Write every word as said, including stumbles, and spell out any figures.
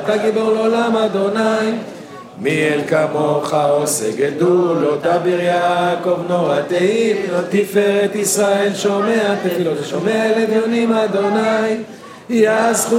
אתה גיבור לעולם אדוני, מי אל כמוך עושה גדולות, אביר יעקב נורתיים, תפארת ישראל שומע תפילות, שומע אל אביונים אדוני, יעזכו